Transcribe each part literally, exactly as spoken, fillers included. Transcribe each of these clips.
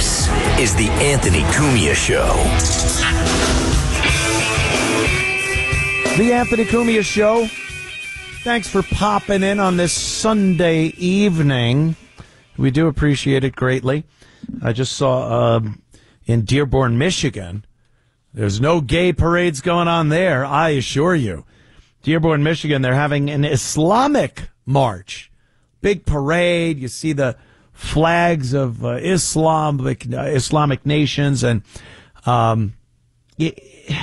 This is the Anthony Cumia Show. The Anthony Cumia Show. Thanks for popping in on this Sunday evening. We do appreciate it greatly. I just saw uh, in Dearborn, Michigan, there's no gay parades going on there, I assure you. Dearborn, Michigan, they're having an Islamic march. Big parade. You see the flags of uh, Islamic, uh, Islamic nations. And, um, it,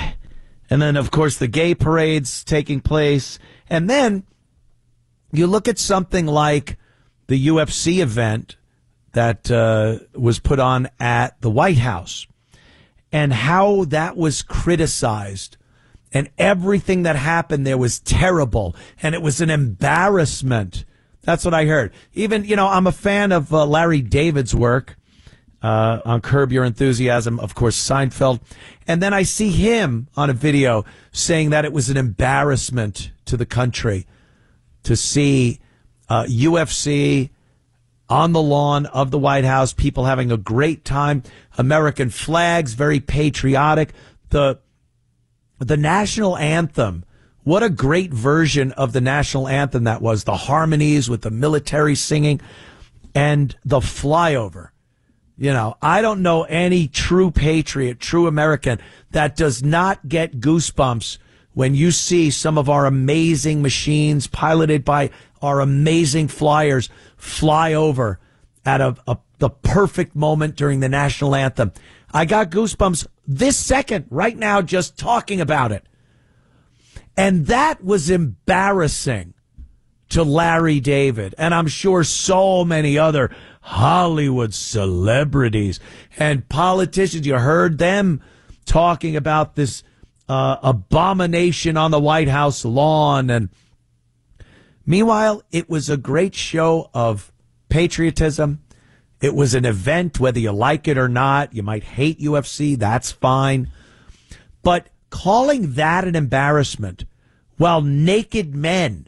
and then, of course, the gay parades taking place. And then you look at something like the U F C event that uh, was put on at the White House and how that was criticized. And everything that happened there was terrible. And it was an embarrassment. That's what I heard. Even, you know, I'm a fan of uh, Larry David's work uh, on Curb Your Enthusiasm, of course, Seinfeld. And then I see him on a video saying that it was an embarrassment to the country to see uh, U F C on the lawn of the White House, people having a great time, American flags, very patriotic. The The national anthem, what a great version of the national anthem that was. The harmonies with the military singing and the flyover. You know, I don't know any true patriot, true American that does not get goosebumps when you see some of our amazing machines piloted by our amazing flyers fly over at a, a the perfect moment during the national anthem. I got goosebumps this second, right now, just talking about it. And that was embarrassing to Larry David. And I'm sure so many other Hollywood celebrities and politicians. You heard them talking about this uh, abomination on the White House lawn. And meanwhile, it was a great show of patriotism. It was an event, whether you like it or not. You might hate U F C. That's fine. But calling that an embarrassment while naked men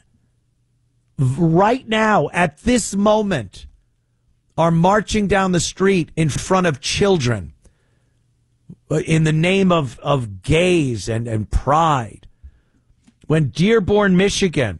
right now at this moment are marching down the street in front of children in the name of, of gays and, and pride. When Dearborn, Michigan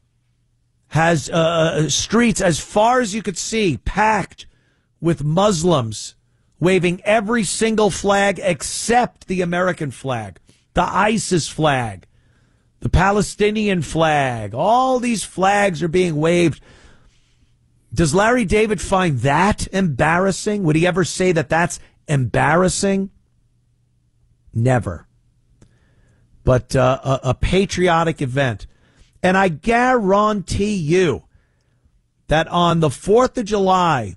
has uh, streets as far as you could see packed with Muslims waving every single flag except the American flag, the ISIS flag, the Palestinian flag. All these flags are being waved. Does Larry David find that embarrassing? Would he ever say that that's embarrassing? Never. But uh, a, a patriotic event. And I guarantee you that on the fourth of July,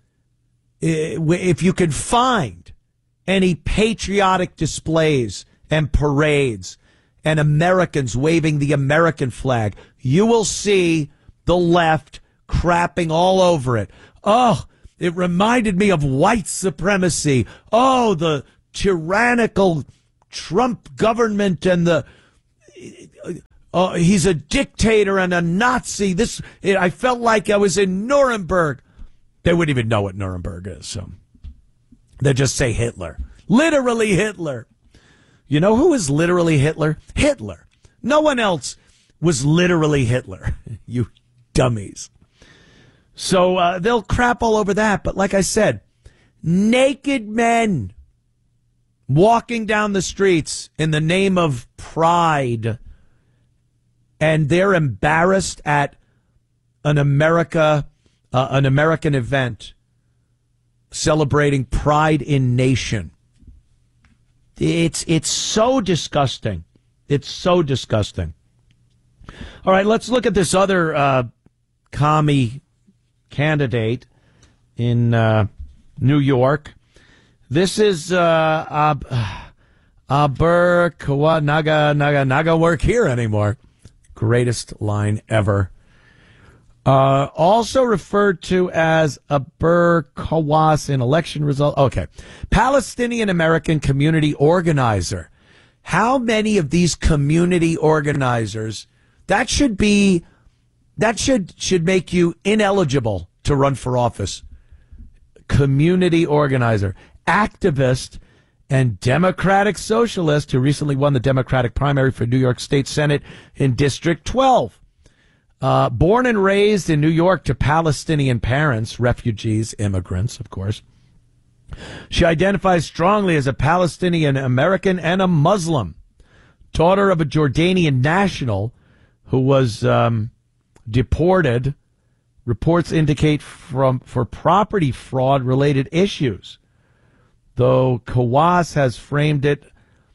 if you can find any patriotic displays and parades and Americans waving the American flag, you will see the left crapping all over it. Oh, it reminded me of white supremacy. Oh, the tyrannical Trump government and the uh, he's a dictator and a Nazi. This I felt like I was in Nuremberg. They wouldn't even know what Nuremberg is, so they just say Hitler. Literally Hitler. You know who is literally Hitler? Hitler. No one else was literally Hitler. You dummies. So uh, they'll crap all over that. But like I said, naked men walking down the streets in the name of pride, and they're embarrassed at an America... Uh, an American event celebrating pride in nation. It's it's so disgusting. It's so disgusting. All right, let's look at this other uh, commie candidate in uh, New York. This is uh, Ab- Aber Kawa Naga Naga Naga work here anymore. Greatest line ever. Uh, also referred to as a Burr Kawas in election result. Okay. Palestinian American community organizer. How many of these community organizers, that should be, that should, should make you ineligible to run for office. community organizer, activist, and Democratic socialist who recently won the Democratic primary for New York State Senate in District twelve. Uh, born and raised in New York to Palestinian parents, refugees, immigrants, of course. She identifies strongly as a Palestinian American and a Muslim, daughter of a Jordanian national who was um, deported. Reports indicate from for property fraud related issues, though Kawas has framed it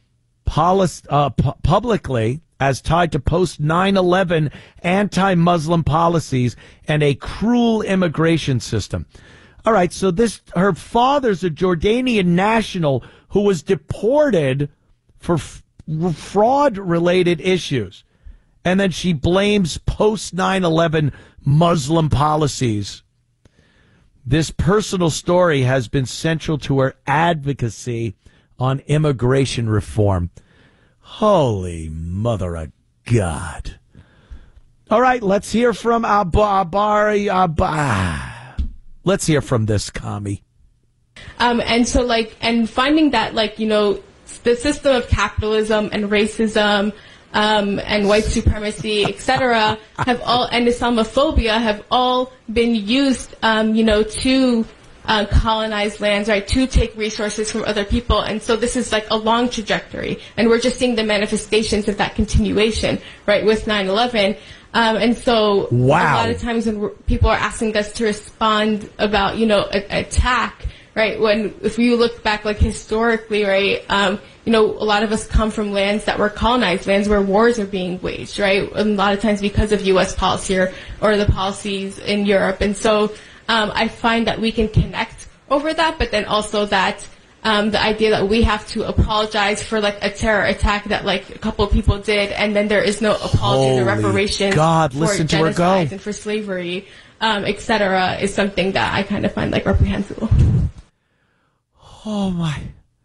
polic- uh, pu- publicly as tied to post nine eleven anti-Muslim policies and a cruel immigration system. All right, so this her father's a Jordanian national who was deported for f- fraud-related issues. And then she blames post nine eleven Muslim policies. This personal story has been central to her advocacy on immigration reform. Holy mother of God. All right, let's hear from Abari Abba. Let's hear from this commie. Um, and so, like, and finding that, like, you know, the system of capitalism and racism um, and white supremacy, et cetera, have all, and Islamophobia have all been used, um, you know, to uh, colonize lands, right, to take resources from other people. And so this is like a long trajectory. And we're just seeing the manifestations of that continuation, right, with nine eleven. Um, and so wow. a lot of times when we're, people are asking us to respond about, you know, a, attack, right, when if you look back, like, historically, right, um, you know, a lot of us come from lands that were colonized, lands where wars are being waged, right, and a lot of times because of U S policy or, or the policies in Europe. And so um, I find that we can connect over that, but then also that um, the idea that we have to apologize for, like, a terror attack that, like, a couple of people did, and then there is no apology or reparation God, for listen to her go. genocides and for slavery, um, et cetera, is something that I kind of find, like, reprehensible. Oh, my.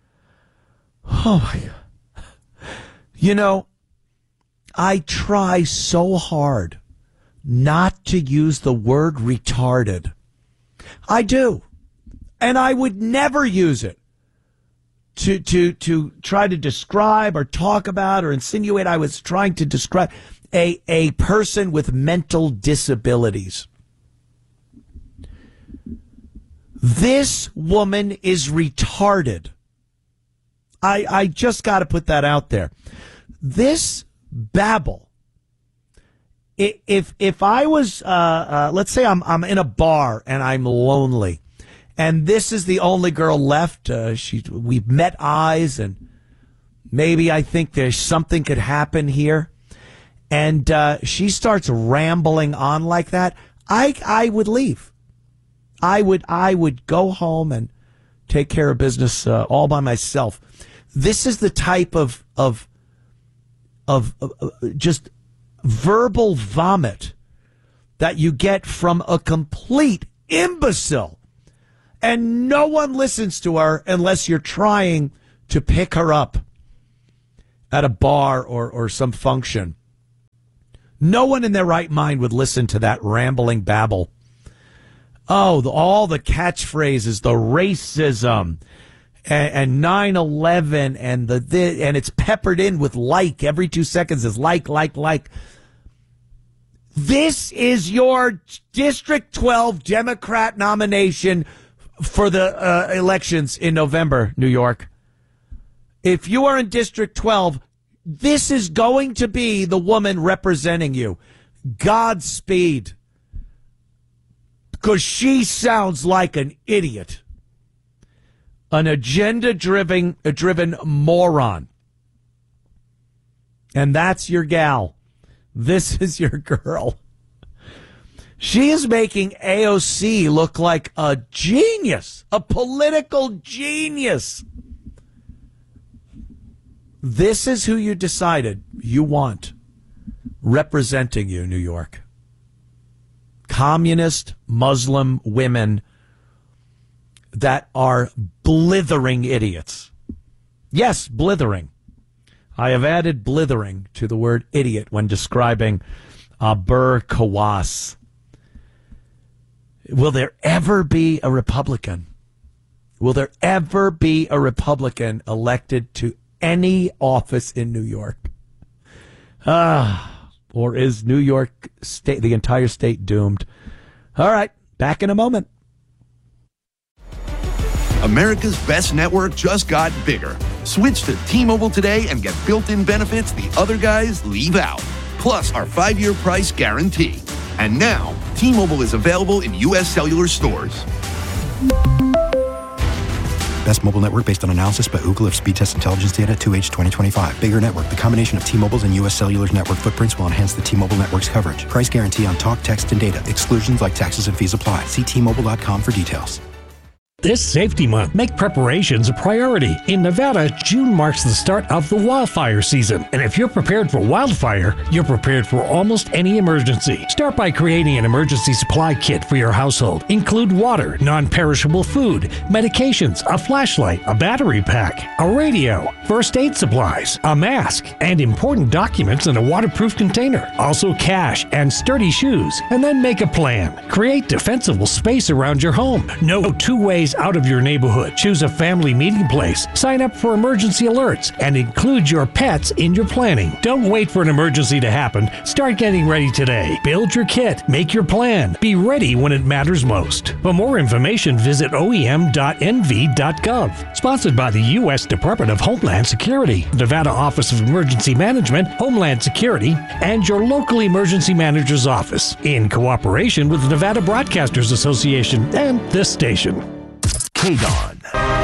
Oh, my God. You know, I try so hard not to use the word retarded. I do. And I would never use it to to to try to describe or talk about or insinuate I was trying to describe a, a person with mental disabilities. This woman is retarded. I I just got to put that out there. This babble. If if I was, uh, uh, let's say I'm I'm in a bar and I'm lonely, and this is the only girl left. Uh, she we've met eyes, and maybe I think there's something could happen here, and uh, she starts rambling on like that. I I would leave. I would I would go home and take care of business uh, all by myself. This is the type of of of, of uh, just verbal vomit that you get from a complete imbecile, and no one listens to her unless you're trying to pick her up at a bar or or some function. No one in their right mind would listen to that rambling babble. Oh, the, all the catchphrases, the racism, and, and nine eleven, and the, the and it's peppered in with like every two seconds is like, like, like. This is your District twelve Democrat nomination for the uh, elections in November, New York. If you are in District twelve, this is going to be the woman representing you. Godspeed. Because she sounds like an idiot. An agenda-driven uh, driven moron. And that's your gal. This is your girl. She is making A O C look like a genius, a political genius. This is who you decided you want representing you, New York. Communist Muslim women that are blithering idiots. Yes, blithering. I have added blithering to the word idiot when describing Aber Kawas. Will there ever be a Republican Will there ever be a Republican elected to any office in New York? Ah, or is New York State, the entire state, doomed? All right, back in a moment. America's best network just got bigger. Switch to T-Mobile today and get built-in benefits the other guys leave out. Plus our five-year price guarantee. And now, T-Mobile is available in U S cellular stores. Best mobile network based on analysis by Ookla of speed test intelligence data two H twenty twenty-five. Bigger network. The combination of T-Mobile's and U S Cellular's network footprints will enhance the T-Mobile network's coverage. Price guarantee on talk, text, and data. Exclusions like taxes and fees apply. See T Mobile dot com for details. This safety month, make preparations a priority. In Nevada, June marks the start of the wildfire season. And if you're prepared for wildfire, you're prepared for almost any emergency. Start by creating an emergency supply kit for your household. Include water, non-perishable food, medications, a flashlight, a battery pack, a radio, first aid supplies, a mask, and important documents in a waterproof container. Also cash and sturdy shoes. And then make a plan. Create defensible space around your home. No two ways out of your neighborhood. Choose a family meeting place. Sign up for emergency alerts and include your pets in your planning. Don't wait for an emergency to happen. Start getting ready today. Build your kit. Make your plan. Be ready when it matters most. For more information, visit O E M dot N V dot gov. Sponsored by the U S Department of Homeland Security, Nevada Office of Emergency Management, Homeland Security, and your local emergency manager's office. In cooperation with the Nevada Broadcasters Association and this station. K D O N.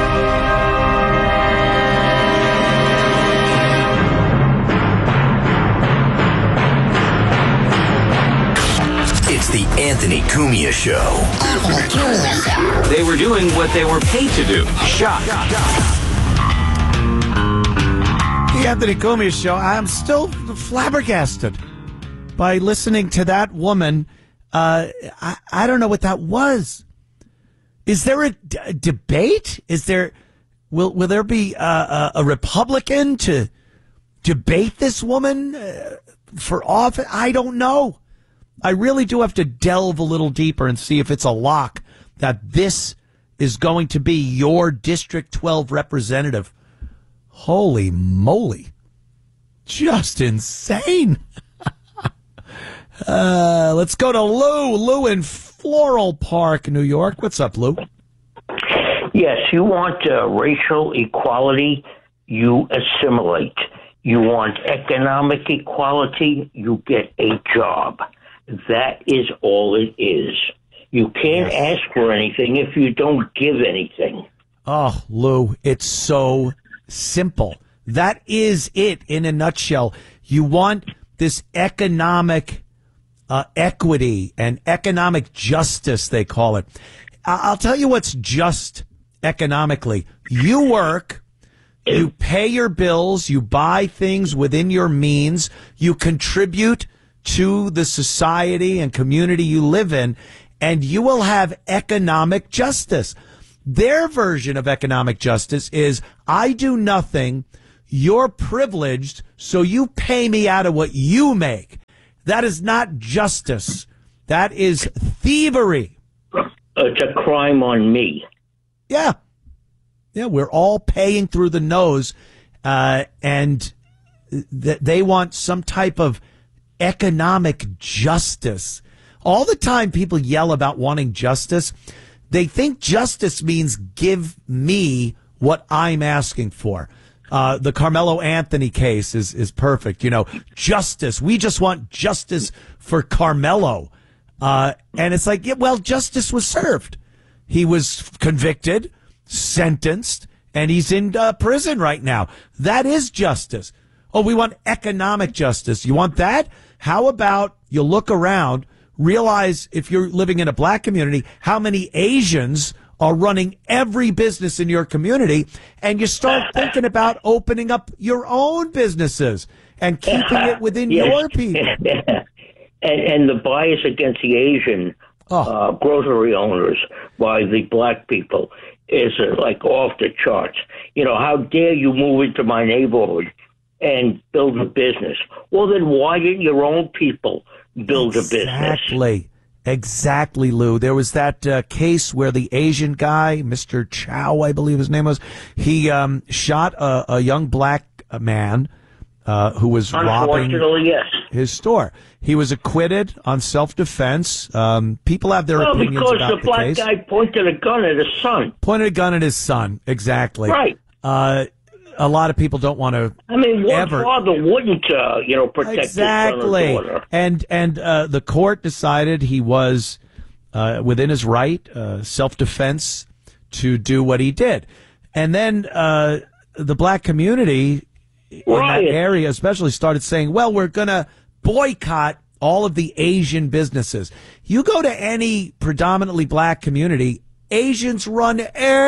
It's the Anthony Cumia Show. They were doing what they were paid to do. Shock. The Anthony Cumia Show. I'm still flabbergasted by listening to that woman. Uh, I, I don't know what that was. Is there a, d- a debate? Is there will will there be a, a, a Republican to debate this woman uh, for office? I don't know. I really do have to delve a little deeper and see if it's a lock that this is going to be your District twelve representative. Holy moly. Just insane. uh, let's go to Lou. Lou in Floral Park, New York. What's up, Lou? Yes, you want uh, racial equality, you assimilate. You want economic equality, you get a job. That is all it is. You can't yes. ask for anything if you don't give anything. Oh, Lou, it's so simple. That is it in a nutshell. You want this economic uh, equity and economic justice, they call it. I'll tell you what's just economically. You work, you pay your bills, you buy things within your means, you contribute to the society and community you live in, and you will have economic justice. Their version of economic justice is, I do nothing, you're privileged, so you pay me out of what you make. That is not justice. That is thievery. It's a crime on me. Yeah. Yeah, we're all paying through the nose, uh, and th- they want some type of economic justice. All the time people yell about wanting justice, they think justice means give me what I'm asking for. Uh, the Carmelo Anthony case is, is perfect. You know, justice. We just want justice for Carmelo. Uh, and it's like, yeah, well, justice was served. He was convicted, sentenced, and he's in uh, prison right now. That is justice. Oh, we want economic justice. You want that? How about you look around, realize if you're living in a black community, how many Asians are running every business in your community, and you start thinking about opening up your own businesses and keeping it within yes. your people. and, and the bias against the Asian oh. uh, grocery owners by the black people is uh, like off the charts. You know, how dare you move into my neighborhood and build a business? Well, then why didn't your own people build exactly. a business? Exactly. Exactly, Lou. There was that uh, case where the Asian guy, Mister Chow, I believe his name was, he um, shot a, a young black man uh, who was robbing yes. his store. He was acquitted on self-defense. Um, people have their well, opinions because about the the black case. guy pointed a gun at his son. Pointed a gun at his son, exactly. Right. Uh, a lot of people don't want to. I mean, what ever, father wouldn't, uh, you know, protect exactly. his son or daughter? And and uh, the court decided he was uh, within his right, uh, self-defense, to do what he did. And then uh, the black community in Right. that area, especially, started saying, "Well, we're going to boycott all of the Asian businesses." You go to any predominantly black community, Asians run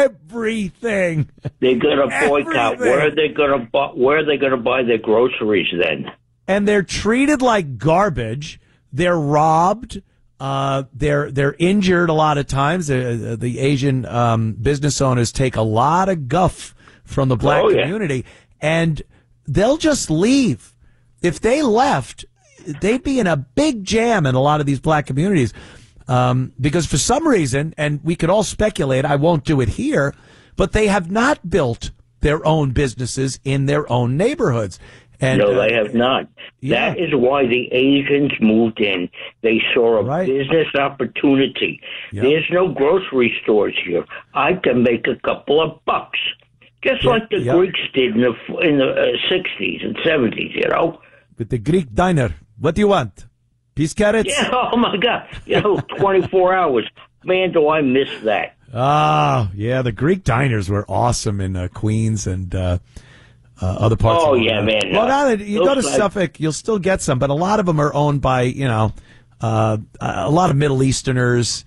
everything. They're gonna boycott. Everything. Where are they gonna buy? Where are they gonna buy their groceries then? And they're treated like garbage. They're robbed. Uh, they're they're injured a lot of times. Uh, the Asian um, business owners take a lot of guff from the black Oh, yeah. community, and they'll just leave. If they left, they'd be in a big jam in a lot of these black communities. Um, because for some reason, and we could all speculate, I won't do it here, but they have not built their own businesses in their own neighborhoods. And, no, uh, they have not. yeah. That is why the Asians moved in. They saw a Right. business opportunity. Yep. There's no grocery stores here. I can make a couple of bucks, just Yeah, like the yep. Greeks did in the in the uh, sixties and seventies. You know. With the Greek diner, what do you want? Peace carrots? Yeah. Oh my God. You know, twenty-four hours. Man, do I miss that. Ah, yeah, the Greek diners were awesome in uh, Queens and uh, uh, other parts. Oh, of yeah, man. Well, Uh, now that you go to those guys- Suffolk, you'll still get some, but a lot of them are owned by, you know, uh, a lot of Middle Easterners.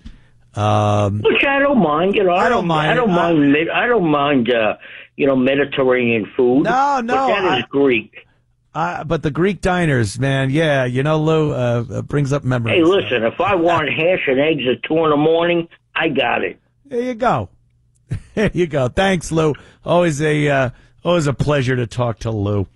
Um, Which I don't mind. You know, I, I don't don't mind I don't it. I- mind. Mid- I don't mind. Uh, you know, Mediterranean food. No, no, But that is I- Greek. uh, but the Greek diners, man, yeah, you know, Lou, uh, uh, brings up memories. Hey, listen, if I want hash and eggs at two in the morning, I got it. There you go. There you go. Thanks, Lou. Always a uh, always a pleasure to talk to Lou.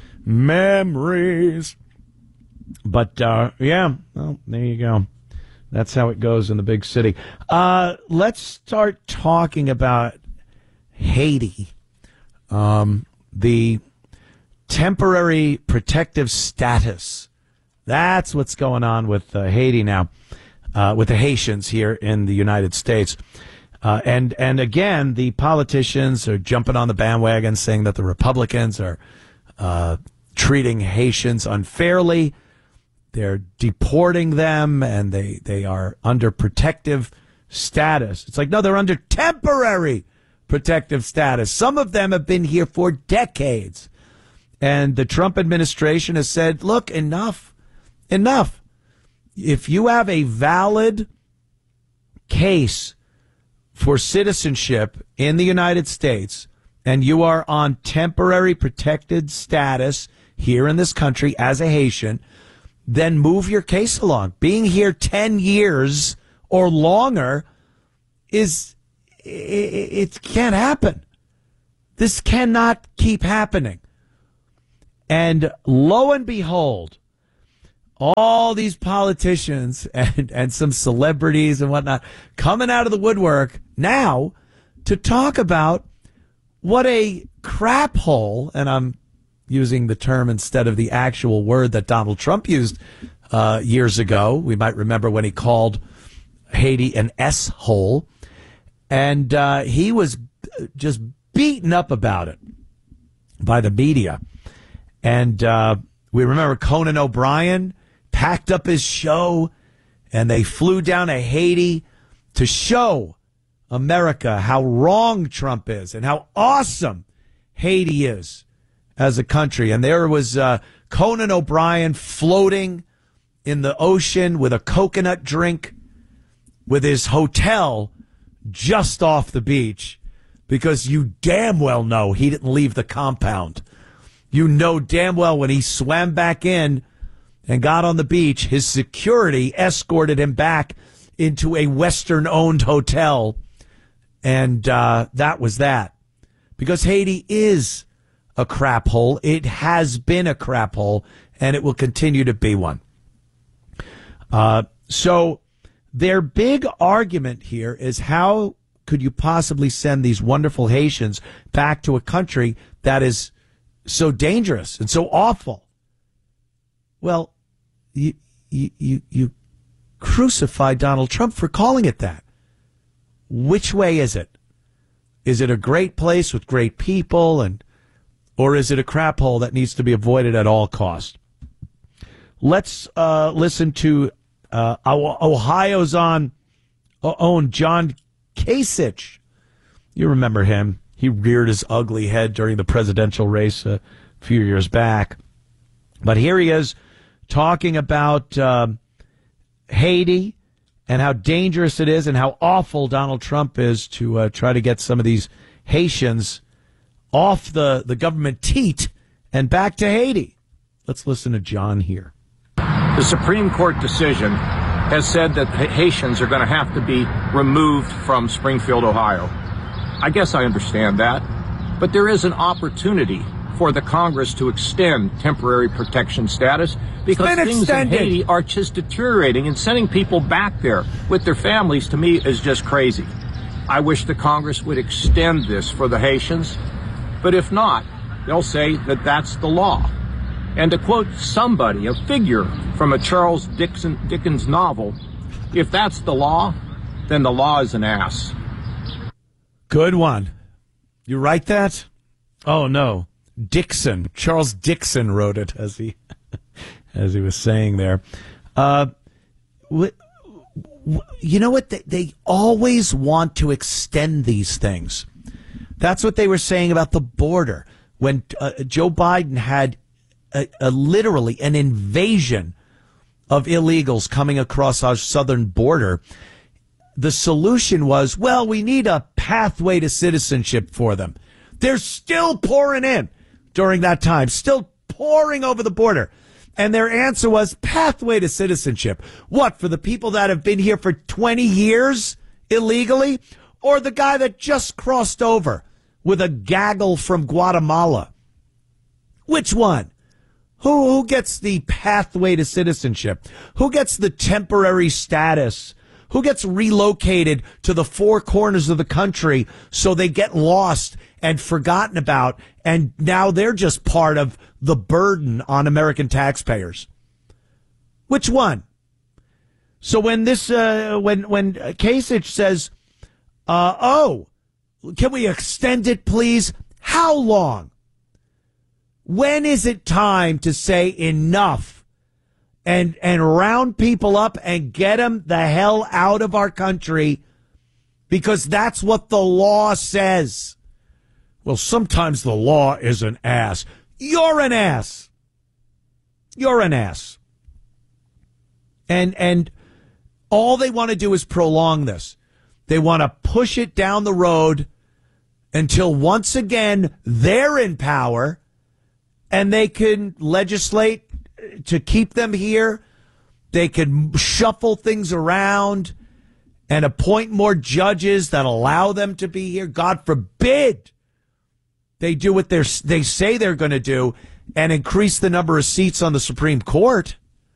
Memories. But uh, yeah, well, there you go. That's how it goes in the big city. Uh, let's start talking about Haiti. Um, the temporary protective status. That's what's going on with uh, Haiti now, uh, with the Haitians here in the United States. Uh, and, and again, the politicians are jumping on the bandwagon saying that the Republicans are uh, treating Haitians unfairly. They're deporting them and they, they are under protective status. It's like, no, they're under temporary protective status. Some of them have been here for decades. And the Trump administration has said, look, enough, enough. If you have a valid case for citizenship in the United States and you are on temporary protected status here in this country as a Haitian, then move your case along. Being here ten years or longer is, it, it can't happen. This cannot keep happening. And lo and behold, all these politicians and, and some celebrities and whatnot coming out of the woodwork now to talk about what a crap hole, and I'm using the term instead of the actual word that Donald Trump used uh, years ago. We might remember when he called Haiti an S-hole. And uh, he was just beaten up about it by the media. And uh, we remember Conan O'Brien packed up his show and they flew down to Haiti to show America how wrong Trump is and how awesome Haiti is as a country. And there was uh, Conan O'Brien floating in the ocean with a coconut drink with his hotel just off the beach, because you damn well know he didn't leave the compound. You know damn well when he swam back in and got on the beach, his security escorted him back into a Western-owned hotel. And uh, that was that. Because Haiti is a crap hole. It has been a crap hole, and it will continue to be one. Uh, so Their big argument here is how could you possibly send these wonderful Haitians back to a country that is so dangerous and so awful? Well, you you you, you crucify Donald Trump for calling it that. Which way is it? Is it a great place with great people, and or is it a crap hole that needs to be avoided at all costs? Let's uh, listen to uh, Ohio's on own John Kasich. You remember him. He reared his ugly head during the presidential race a few years back. But here he is talking about uh, Haiti and how dangerous it is and how awful Donald Trump is to uh, try to get some of these Haitians off the, the government teat and back to Haiti. Let's listen to John here. The Supreme Court decision has said that Haitians are going to have to be removed from Springfield, Ohio. I guess I understand that, but there is an opportunity for the Congress to extend temporary protection status because things extended. in Haiti are just deteriorating, and sending people back there with their families, to me, is just crazy. I wish the Congress would extend this for the Haitians, but if not, they'll say that that's the law. And to quote somebody, a figure from a Charles Dixon, Dickens novel, if that's the law, then the law is an ass. Good one. You write that? Oh, no. Dixon. Charles Dixon wrote it, as he as he was saying there. Uh, wh- wh- you know what? They, they always want to extend these things. That's what they were saying about the border. When uh, Joe Biden had a, a, literally an invasion of illegals coming across our southern border, the solution was, well, we need a pathway to citizenship for them. They're still pouring in during that time, still pouring over the border. And their answer was pathway to citizenship. What, for the people that have been here for twenty years illegally? Or the guy that just crossed over with a gaggle from Guatemala? Which one? Who, who gets the pathway to citizenship? Who gets the temporary status? Who gets relocated to the four corners of the country so they get lost and forgotten about, and now they're just part of the burden on American taxpayers? Which one? So when this, uh, when when Kasich says, uh, "Oh, can we extend it, please?" How long? When is it time to say enough and and round people up and get them the hell out of our country? Because that's what the law says. Well, sometimes the law is an ass. You're an ass. You're an ass. And and all they want to do is prolong this. They want to push it down the road until once again they're in power and they can legislate to keep them here. They can shuffle things around and appoint more judges that allow them to be here. God forbid they do what they're, they say they're going to do and increase the number of seats on the Supreme Court.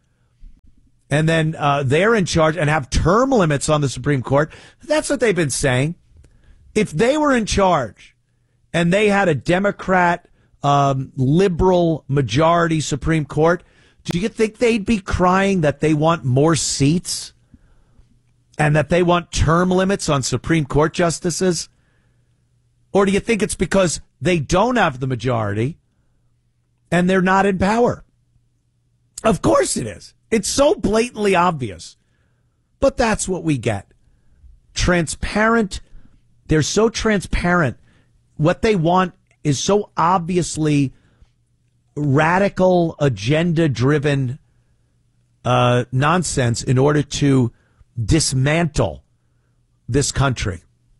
And then uh, they're in charge and have term limits on the Supreme Court. That's what they've been saying. If they were in charge and they had a Democrat, um, liberal majority Supreme Court, do you think they'd be crying that they want more seats and that they want term limits on Supreme Court justices? Or do you think it's because they don't have the majority and they're not in power? Of course it is. It's so blatantly obvious. But that's what we get. Transparent. They're so transparent. What they want is so obviously radical, agenda-driven uh, nonsense in order to dismantle this country.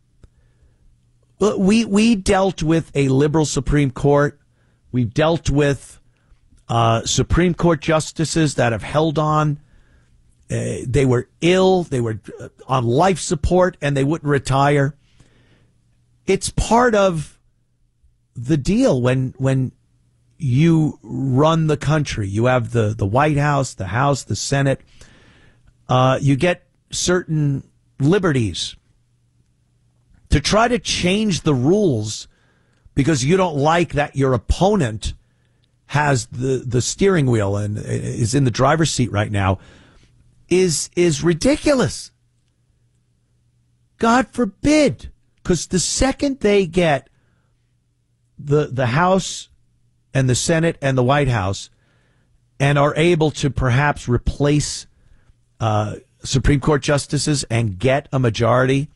We we dealt with a liberal Supreme Court. We've dealt with uh, Supreme Court justices that have held on. Uh, they were ill. They were on life support, and they wouldn't retire. It's part of the deal when when you run the country. You have the, the White House, the House, the Senate. Uh, you get certain liberties, to try to change the rules because you don't like that your opponent has the, the steering wheel and is in the driver's seat right now, is is ridiculous. God forbid, because the second they get the the House and the Senate and the White House and are able to perhaps replace uh, Supreme Court justices and get a majority,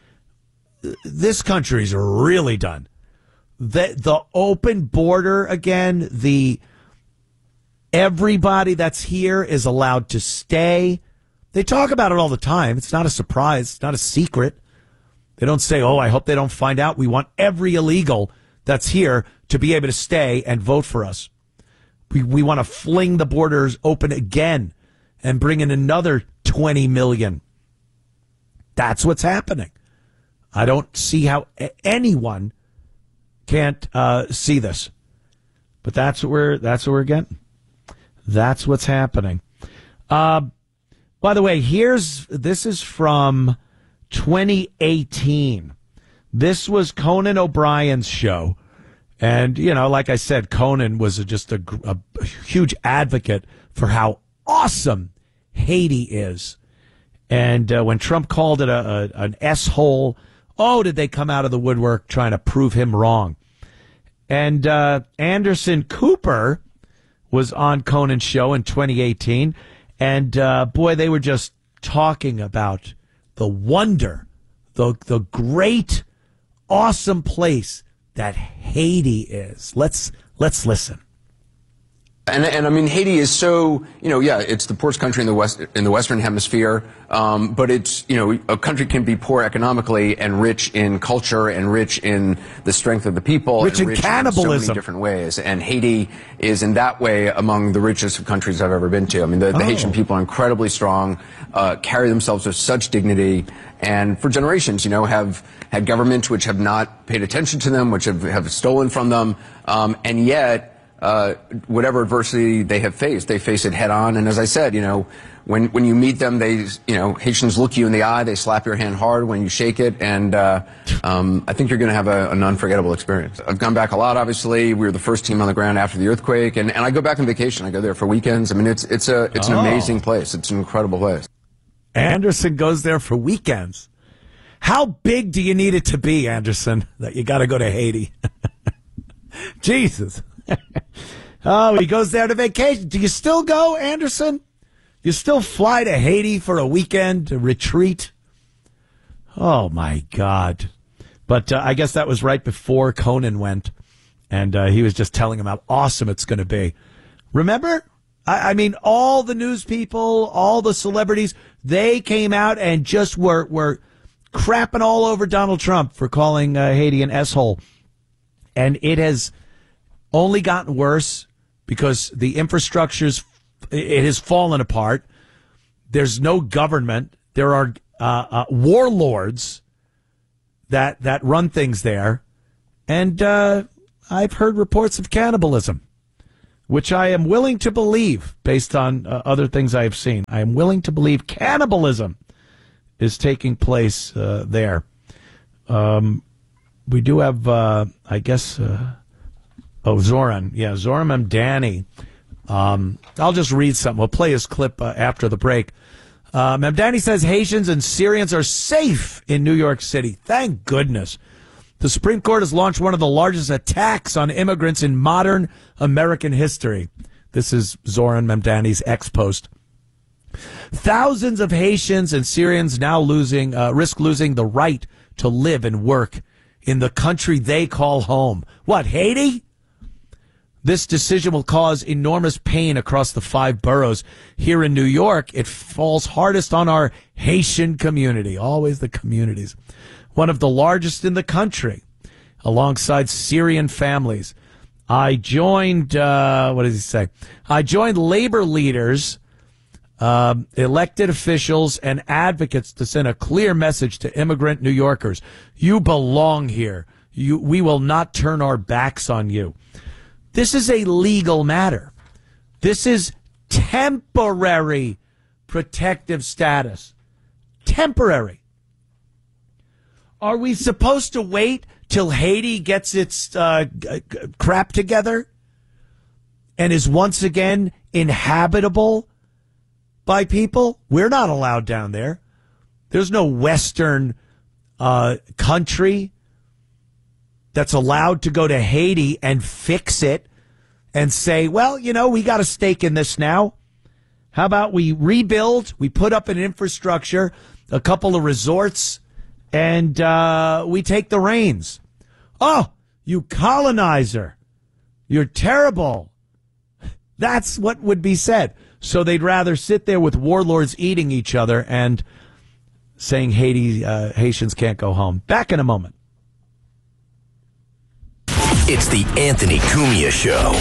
this country's really done. The, the open border again, the everybody that's here is allowed to stay. They talk about it all the time. It's not a surprise. It's not a secret. They don't say, oh, I hope they don't find out. We want every illegal that's here to be able to stay and vote for us. We we want to fling the borders open again and bring in another twenty million. That's what's happening. I don't see how anyone can't uh, see this. But that's what we're that's what we're getting. That's what's happening. Uh, by the way, here's this is from twenty eighteen. This was Conan O'Brien's show. And, you know, like I said, Conan was just a, a huge advocate for how awesome Haiti is. And uh, when Trump called it a, a, an S-hole, oh, did they come out of the woodwork trying to prove him wrong. And uh, Anderson Cooper was on Conan's show in twenty eighteen. And, uh, boy, they were just talking about the wonder, the the great, awesome place that Haiti is. Let's let's listen. And, and I mean, Haiti is so, you know, yeah, it's the poorest country in the west in the Western Hemisphere, um, but it's, you know, a country can be poor economically and rich in culture and rich in the strength of the people, rich and in rich cannibalism, in so many different ways. And Haiti is in that way among the richest countries I've ever been to. I mean, the, the oh. Haitian people are incredibly strong, uh, carry themselves with such dignity, and for generations, you know, have had governments which have not paid attention to them, which have, have stolen from them, um, and yet. Uh, whatever adversity they have faced, they face it head on. And as I said, you know, when when you meet them, they, you know, Haitians look you in the eye, they slap your hand hard when you shake it, and uh, um, I think you're going to have a, an unforgettable experience. I've gone back a lot, obviously. We were the first team on the ground after the earthquake, and, and I go back on vacation. I go there for weekends. I mean, it's it's a it's an oh. amazing place. It's an incredible place. Anderson goes there for weekends. How big do you need it to be, Anderson, that you got to go to Haiti? Jesus. Oh, he goes there to vacation. Do you still go, Anderson? You still fly to Haiti for a weekend to retreat? Oh, my God. But uh, I guess that was right before Conan went, and uh, he was just telling him how awesome it's going to be. Remember? I, I mean, all the news people, all the celebrities, they came out and just were, were crapping all over Donald Trump for calling uh, Haiti an S-hole. And it has only gotten worse because the infrastructure's it has fallen apart. There's no government. There are uh, uh, warlords that that run things there, and uh, I've heard reports of cannibalism, which I am willing to believe based on uh, other things I have seen. I am willing to believe cannibalism is taking place uh, there. Um, we do have, uh, I guess. Uh, Oh, Zoran. Yeah, Zoran Memdani. Um, I'll just read something. We'll play his clip uh, after the break. Uh, Memdani says Haitians and Syrians are safe in New York City. Thank goodness. The Supreme Court has launched one of the largest attacks on immigrants in modern American history. This is Zoran Memdani's ex-post. Thousands of Haitians and Syrians now losing, uh, risk losing the right to live and work in the country they call home. What, Haiti? This decision will cause enormous pain across the five boroughs. Here in New York, it falls hardest on our Haitian community. Always the communities. One of the largest in the country, alongside Syrian families. I joined, uh, what does he say? I joined labor leaders, uh, elected officials, and advocates to send a clear message to immigrant New Yorkers. You belong here. You, we will not turn our backs on you. This is a legal matter. This is temporary protective status. temporary. Are we supposed to wait till Haiti gets its uh, g- g- crap together and is once again inhabitable by people? We're not allowed down there. There's no Western uh, country that's allowed to go to Haiti and fix it and say, well, you know, we got a stake in this now. How about we rebuild, we put up an infrastructure, a couple of resorts, and uh, we take the reins. Oh, you colonizer. You're terrible. That's what would be said. So they'd rather sit there with warlords eating each other and saying Haiti, uh, Haitians can't go home. Back in a moment. It's the Anthony Cumia Show.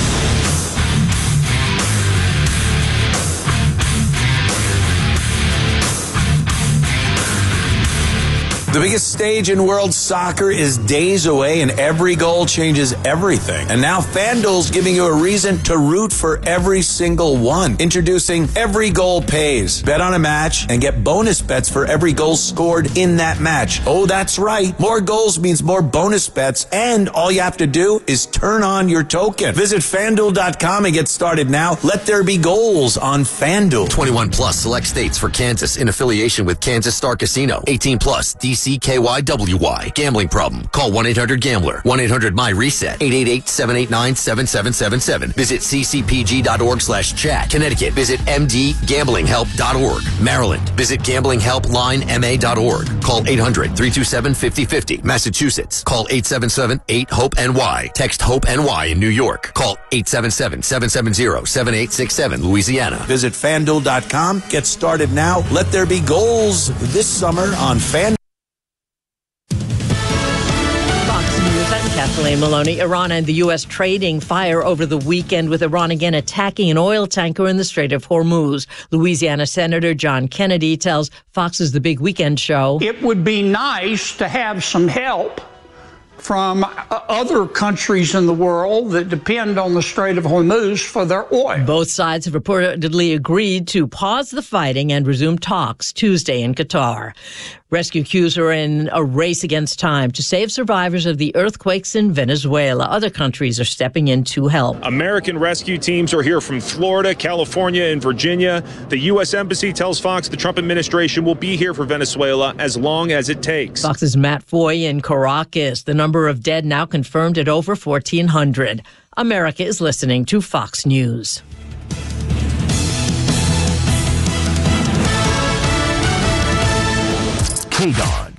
The biggest stage in world soccer is days away, and every goal changes everything. And now FanDuel's giving you a reason to root for every single one. Introducing Every Goal Pays. Bet on a match and get bonus bets for every goal scored in that match. Oh, that's right. More goals means more bonus bets, and all you have to do is turn on your token. Visit FanDuel dot com and get started now. Let there be goals on FanDuel. twenty-one plus select states for Kansas in affiliation with Kansas Star Casino. eighteen plus D C K Y W Y. Gambling problem? Call one eight hundred gambler. one eight hundred my reset. eight eight eight, seven eight nine, seven seven seven seven. Visit c c p g dot org slash chat. Connecticut. Visit m d gambling help dot org. Maryland. Visit gambling help line m a dot org. Call eight hundred, three two seven, five oh five oh. Massachusetts. Call eight seven seven, eight, hope N Y. Text HOPE-NY in New York. Call eight seven seven, seven seven zero, seven eight six seven. Louisiana. Visit FanDuel dot com. Get started now. Let there be goals this summer on FanDuel. I'm Kathleen Maloney. Iran and the U S trading fire over the weekend, with Iran again attacking an oil tanker in the Strait of Hormuz. Louisiana Senator John Kennedy tells Fox's The Big Weekend Show, it would be nice to have some help from other countries in the world that depend on the Strait of Hormuz for their oil. Both sides have reportedly agreed to pause the fighting and resume talks Tuesday in Qatar. Rescue crews are in a race against time to save survivors of the earthquakes in Venezuela. Other countries are stepping in to help. American rescue teams are here from Florida, California, and Virginia. The U S Embassy tells Fox the Trump administration will be here for Venezuela as long as it takes. Fox's Matt Foy in Caracas. The number of dead now confirmed at over fourteen hundred. America is listening to Fox News. K D O N.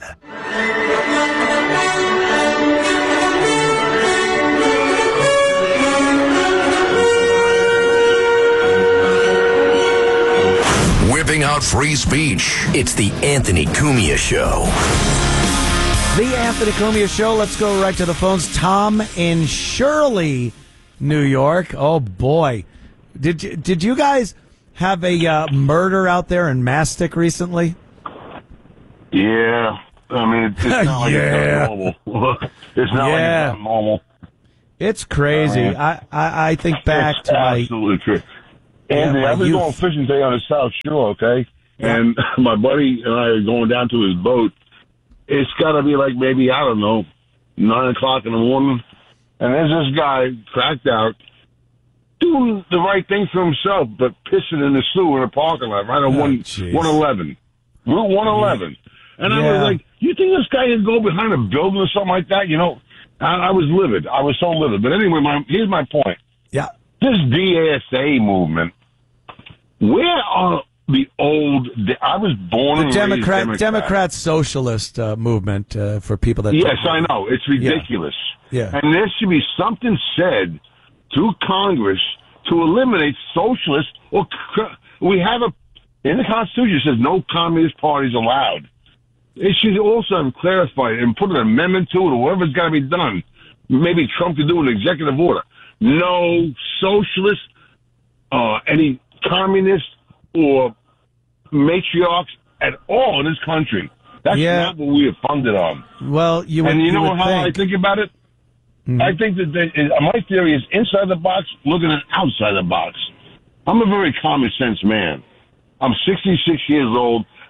Whipping out free speech. It's the Anthony Cumia Show. The Anthony Cumia Show. Let's go right to the phones. Tom in Shirley, New York. Oh, boy. Did you, did you guys have a uh, murder out there in Mastic recently? Yeah, I mean, it's not like yeah. it's not normal. It's not yeah. like it's not normal. It's crazy. I, mean, I, I, I think back it's to my... absolutely true. Yeah, Anthony, my I was youth. going fishing today on the South Shore, okay? Yeah. And my buddy and I are going down to his boat. It's got to be like maybe, I don't know, nine o'clock in the morning. And there's this guy cracked out, doing the right thing for himself, but pissing in the sewer in the parking lot, right on Oh, one geez. one eleven, Route one eleven. And I Yeah. was like, you think this guy can go behind a building or something like that? You know, I, I was livid. I was so livid. But anyway, my, here's my point. Yeah. This D S A movement, where are the old... I was born The and Democrat, raised Democrat. Democrat socialist uh, movement uh, for people that... Yes, I know. It's ridiculous. Yeah. And there should be something said to Congress to eliminate socialists. Or we have a... In the Constitution, it says no communist parties allowed. It should also have clarified and put an amendment to it, or whatever's got to be done. Maybe Trump could do an executive order. No socialist, uh, any communist or matriarchs at all in this country. That's Yeah. not what we are funded on. Well, you would, and you, you know would how think. I think about it? Mm-hmm. I think that they, my theory is inside the box looking at outside the box. I'm a very common sense man. I'm sixty-six years old.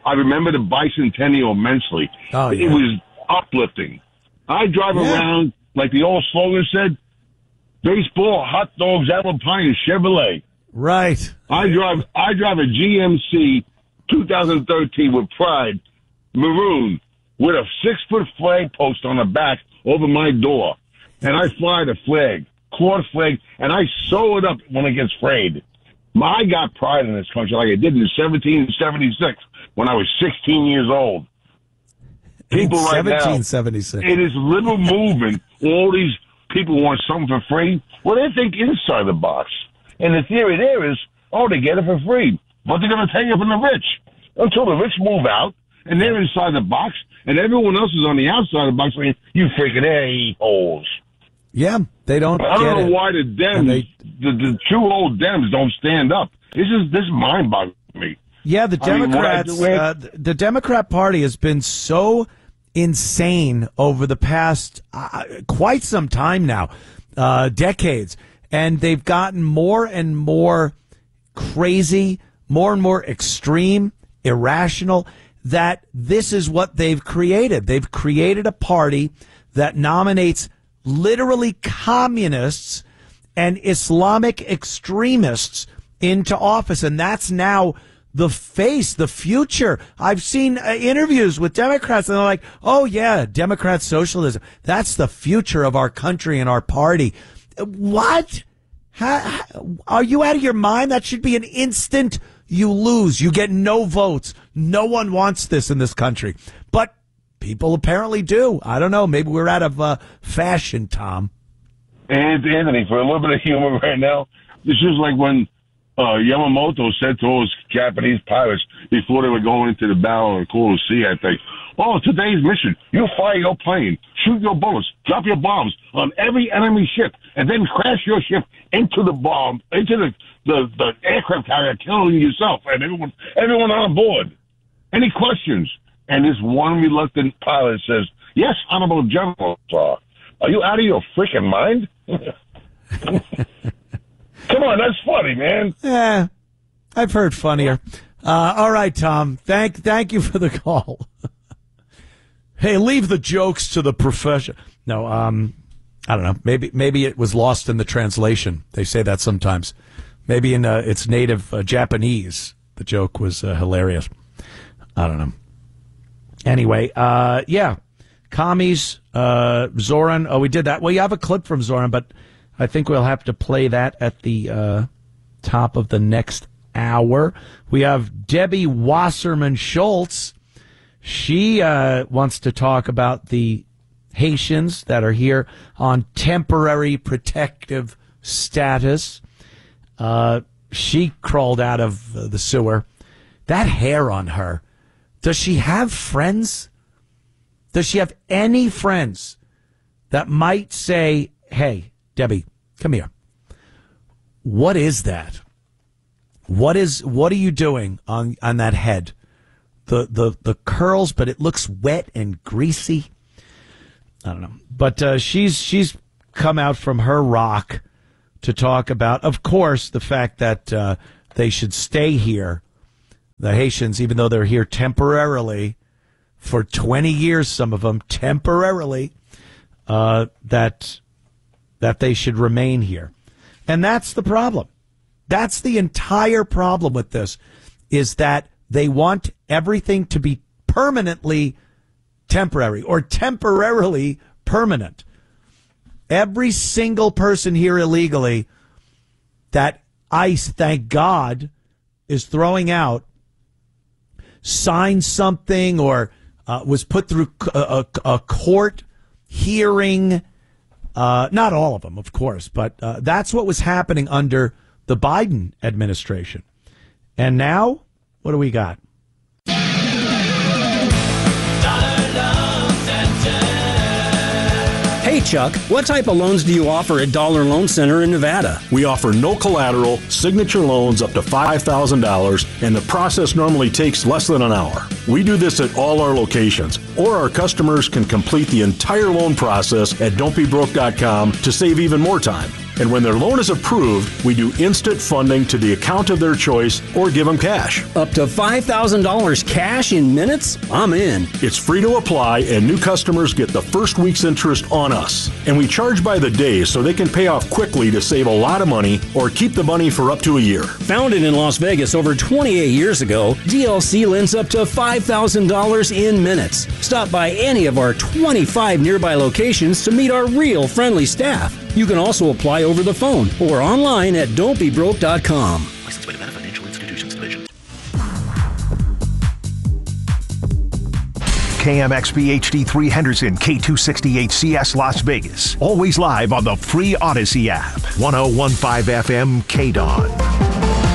I remember the bicentennial immensely. Oh, yeah. It was uplifting. I drive Yeah. around, like the old slogan said, baseball, hot dogs, apple pie, and Chevrolet. Right. I drive I drive a G M C twenty thirteen with pride, maroon, with a six-foot flag post on the back over my door. And I fly the flag, clawed flag, and I sew it up when it gets frayed. I got pride in this country like I did in seventeen seventy-six when I was sixteen years old. People right now, seventeen seventy-six. it is liberal movement. All these people want something for free. Well, they think inside the box. And the theory there is, oh, they get it for free. But they're going to take it from the rich until the rich move out, and they're inside the box, and everyone else is on the outside of the box saying, you freaking a-holes. Yeah, they don't I don't get know it. why the Dems, they- the, the two old Dems don't stand up. This is this mind-boggles me. Yeah, the I mean, what I Democrats, do with- uh, the Democrat Party has been so insane over the past uh, quite some time now, uh, decades, and they've gotten more and more crazy, more and more extreme, irrational, that this is what they've created. They've created a party that nominates literally communists and Islamic extremists into office, and that's now the face, the future. I've seen uh, interviews with Democrats, and they're like, oh, yeah, Democrat socialism. That's the future of our country and our party. What? How, how, are you out of your mind? That should be an instant you lose. You get no votes. No one wants this in this country. But people apparently do. I don't know. Maybe we're out of uh, fashion, Tom. And Anthony, for a little bit of humor right now, this is like when uh, Yamamoto said to all his Japanese pilots before they were going into the battle of the Coral Sea, I think, oh, today's mission, you fire your plane, shoot your bullets, drop your bombs on every enemy ship, and then crash your ship into the bomb, into the, the, the aircraft carrier, killing yourself and everyone, everyone on board. Any questions? And this one reluctant pilot says, yes, Honorable General, sir. Are you out of your freaking mind? Come on, that's funny, man. Yeah, I've heard funnier. Uh, all right, Tom. Thank thank you for the call. Hey, leave the jokes to the profession. No, um, I don't know. Maybe maybe it was lost in the translation. They say that sometimes. Maybe in uh, its native uh, Japanese, the joke was uh, hilarious. I don't know. Anyway, uh, yeah, commies, uh, Zoran. Oh, we did that. Well, you have a clip from Zoran, but I think we'll have to play that at the uh, top of the next hour. We have Debbie Wasserman Schultz. She uh, wants to talk about the Haitians that are here on temporary protective status. Uh, she crawled out of uh, the sewer. That hair on her. Does she have friends? Does she have any friends that might say, hey, Debbie, come here. What is that? What is what are you doing on, on that head? The, the the curls, but it looks wet and greasy. I don't know. But uh, she's she's come out from her rock to talk about, of course, the fact that uh, they should stay here. The Haitians, even though they're here temporarily for twenty years, some of them temporarily, uh, that that they should remain here. And that's the problem. That's the entire problem with this, is that they want everything to be permanently temporary or temporarily permanent. Every single person here illegally that ICE, thank God, is throwing out signed something or uh, was put through a, a, a court hearing. Uh, not all of them, of course, but uh, that's what was happening under the Biden administration. And now, what do we got? Hey, Chuck, what type of loans do you offer at Dollar Loan Center in Nevada? We offer no collateral, signature loans up to five thousand dollars, and the process normally takes less than an hour. We do this at all our locations, or our customers can complete the entire loan process at don't be broke dot com to save even more time. And when their loan is approved, we do instant funding to the account of their choice or give them cash. Up to five thousand dollars cash in minutes? I'm in. It's free to apply, and new customers get the first week's interest on us. And we charge by the day so they can pay off quickly to save a lot of money or keep the money for up to a year. Founded in Las Vegas over twenty-eight years ago, D L C lends up to five thousand dollars in minutes. Stop by any of our twenty-five nearby locations to meet our real friendly staff. You can also apply over the phone or online at don't be broke dot com. Licensed by Nevada Financial Institutions Division. K M X B H D three Henderson, K two sixty-eight C S Las Vegas. Always live on the free Odyssey app. ten fifteen F M K D O N.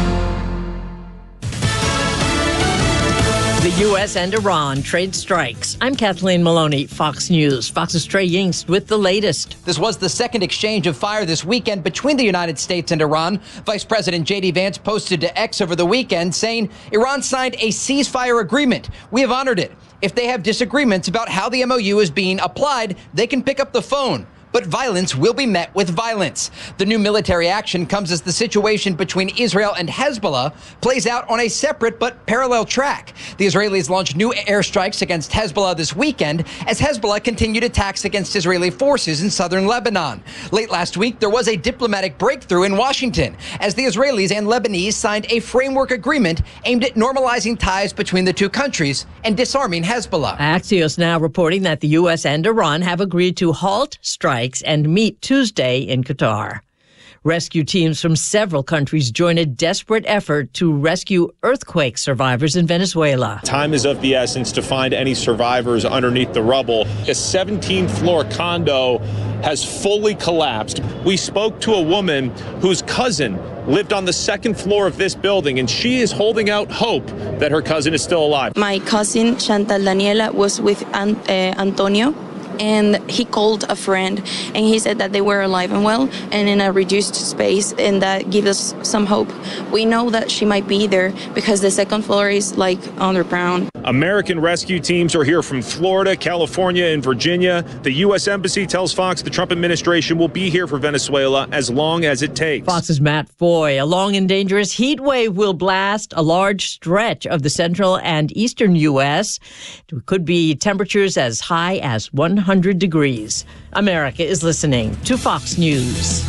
The U S and Iran trade strikes. I'm Kathleen Maloney, Fox News. Fox's Trey Yingst with the latest. This was the second exchange of fire this weekend between the United States and Iran. Vice President J D Vance posted to X over the weekend saying Iran signed a ceasefire agreement. We have honored it. If they have disagreements about how the M O U is being applied, they can pick up the phone. But violence will be met with violence. The new military action comes as the situation between Israel and Hezbollah plays out on a separate but parallel track. The Israelis launched new airstrikes against Hezbollah this weekend as Hezbollah continued attacks against Israeli forces in southern Lebanon. Late last week, there was a diplomatic breakthrough in Washington as the Israelis and Lebanese signed a framework agreement aimed at normalizing ties between the two countries and disarming Hezbollah. Axios now reporting that the U S and Iran have agreed to halt strikes and meet Tuesday in Qatar. Rescue teams from several countries join a desperate effort to rescue earthquake survivors in Venezuela. Time is of the essence to find any survivors underneath the rubble. A seventeenth floor condo has fully collapsed. We spoke to a woman whose cousin lived on the second floor of this building, and she is holding out hope that her cousin is still alive. My cousin, Chantal Daniela, was with An- uh, Antonio. And he called a friend, and he said that they were alive and well and in a reduced space, and that gives us some hope. We know that she might be there because the second floor is like underground. American rescue teams are here from Florida, California, and Virginia. The U S Embassy tells Fox the Trump administration will be here for Venezuela as long as it takes. Fox's Matt Foy. A long and dangerous heat wave will blast a large stretch of the central and eastern U S. It could be temperatures as high as one hundred degrees. America is listening to Fox News.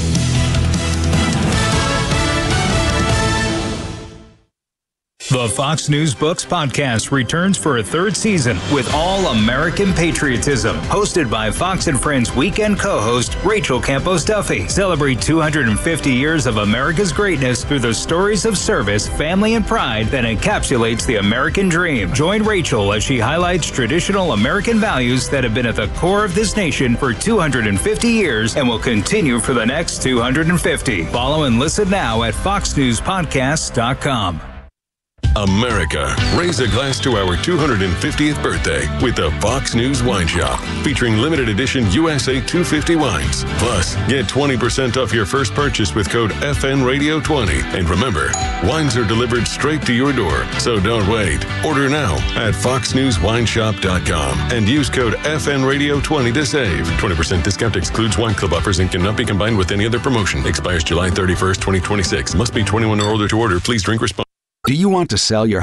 The Fox News Books podcast returns for a third season with All American Patriotism, hosted by Fox and Friends weekend co-host Rachel Campos Duffy. Celebrate two hundred fifty years of America's greatness through the stories of service, family, and pride that encapsulates the American dream. Join Rachel as she highlights traditional American values that have been at the core of this nation for two hundred fifty years and will continue for the next two hundred fifty. Follow and listen now at fox news podcast dot com. America, raise a glass to our two hundred fiftieth birthday with the Fox News Wine Shop, featuring limited edition U S A two fifty wines. Plus, get twenty percent off your first purchase with code F N Radio twenty. And remember, wines are delivered straight to your door, so don't wait. Order now at fox news wine shop dot com and use code F N Radio twenty to save. twenty percent discount excludes wine club offers and cannot be combined with any other promotion. Expires July thirty-first, twenty twenty-six. Must be twenty-one or older to order. Please drink responsibly. Do you want to sell your